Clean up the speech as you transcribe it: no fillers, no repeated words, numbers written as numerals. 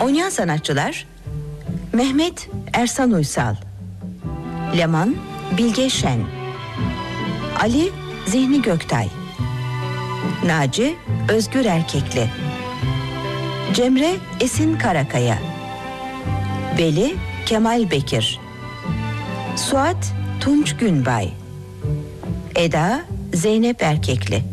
Oynayan sanatçılar: Mehmet Ersan Uysal, Leman Bilge Şen, Ali Zihni Göktay, Naci Özgür Erkekli, Cemre Esin Karakaya, Veli Kemal Bekir, Suat Tunç Günbay, Eda Zeynep Erkekli.